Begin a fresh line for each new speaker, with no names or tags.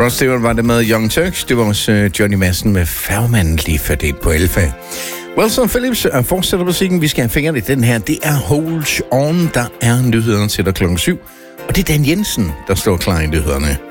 Rod Stewart var det med Young Turks. Det var også Johnny Madsen med Færgemanden lige fordelt på Alfa. Wilson Phillips fortsætter musikken. Vi skal have fingeren i den her. Det er Hold On. Der er nyhederne til dig klokken 7. Og det er Dan Jensen, der står klar i nyhederne.